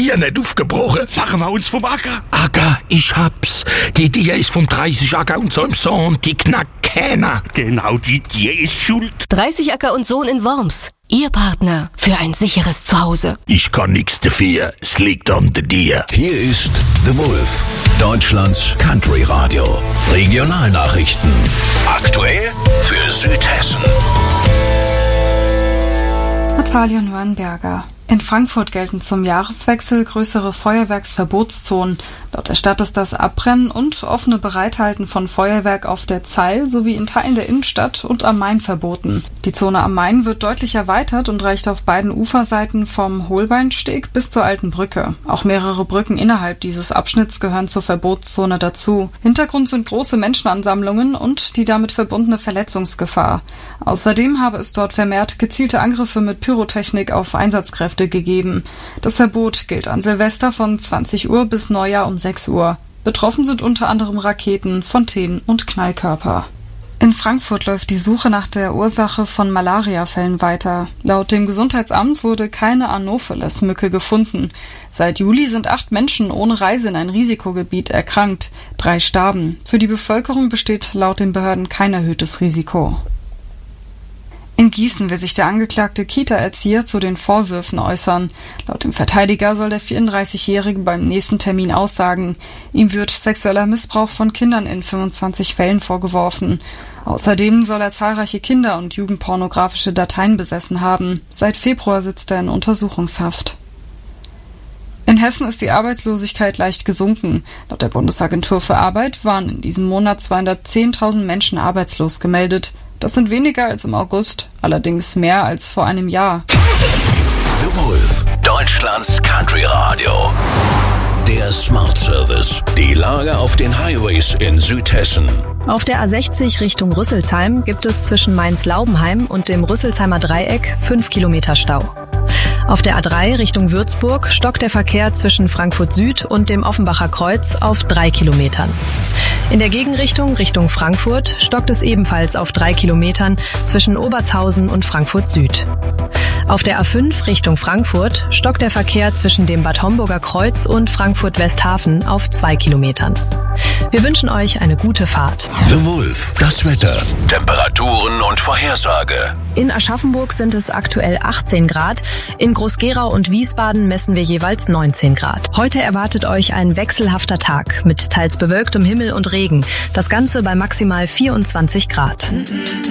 Dier nicht aufgebrochen? Machen wir uns vom Acker. Acker, ich hab's. Die Dier ist vom 30 Acker und so im Sohn, die knackt keiner. Genau, die Dier ist schuld. 30 Acker und Sohn in Worms. Ihr Partner für ein sicheres Zuhause. Ich kann nix dafür, es liegt an der Dier. Hier ist The Wolf, Deutschlands Country Radio. Regionalnachrichten. Aktuell für Südhessen. Natalia Neuenberger. In Frankfurt gelten zum Jahreswechsel größere Feuerwerksverbotszonen. Laut der Stadt ist das Abbrennen und offene Bereithalten von Feuerwerk auf der Zeil sowie in Teilen der Innenstadt und am Main verboten. Die Zone am Main wird deutlich erweitert und reicht auf beiden Uferseiten vom Holbeinsteg bis zur Alten Brücke. Auch mehrere Brücken innerhalb dieses Abschnitts gehören zur Verbotszone dazu. Hintergrund sind große Menschenansammlungen und die damit verbundene Verletzungsgefahr. Außerdem habe es dort vermehrt gezielte Angriffe mit Pyrotechnik auf Einsatzkräfte gegeben. Das Verbot gilt an Silvester von 20 Uhr bis Neujahr um 6 Uhr. Betroffen sind unter anderem Raketen, Fontänen und Knallkörper. In Frankfurt läuft die Suche nach der Ursache von Malariafällen weiter. Laut dem Gesundheitsamt wurde keine Anopheles-Mücke gefunden. Seit Juli sind 8 Menschen ohne Reise in ein Risikogebiet erkrankt. 3 starben. Für die Bevölkerung besteht laut den Behörden kein erhöhtes Risiko. In Gießen will sich der angeklagte Kita-Erzieher zu den Vorwürfen äußern. Laut dem Verteidiger soll der 34-Jährige beim nächsten Termin aussagen. Ihm wird sexueller Missbrauch von Kindern in 25 Fällen vorgeworfen. Außerdem soll er zahlreiche Kinder- und jugendpornografische Dateien besessen haben. Seit Februar sitzt er in Untersuchungshaft. In Hessen ist die Arbeitslosigkeit leicht gesunken. Laut der Bundesagentur für Arbeit waren in diesem Monat 210.000 Menschen arbeitslos gemeldet. Das sind weniger als im August, allerdings mehr als vor einem Jahr. The Wolf, Deutschlands Country Radio. Der Smart Service. Die Lage auf den Highways in Südhessen. Auf der A60 Richtung Rüsselsheim gibt es zwischen Mainz-Laubenheim und dem Rüsselsheimer Dreieck 5 Kilometer Stau. Auf der A3 Richtung Würzburg stockt der Verkehr zwischen Frankfurt Süd und dem Offenbacher Kreuz auf 3 Kilometern. In der Gegenrichtung Richtung Frankfurt stockt es ebenfalls auf 3 Kilometern zwischen Obertshausen und Frankfurt Süd. Auf der A5 Richtung Frankfurt stockt der Verkehr zwischen dem Bad Homburger Kreuz und Frankfurt-Westhafen auf 2 Kilometern. Wir wünschen euch eine gute Fahrt. The Wolf, das Wetter, Temperaturen und Vorhersage. In Aschaffenburg sind es aktuell 18 Grad. In Groß-Gerau und Wiesbaden messen wir jeweils 19 Grad. Heute erwartet euch ein wechselhafter Tag mit teils bewölktem Himmel und Regen. Das Ganze bei maximal 24 Grad.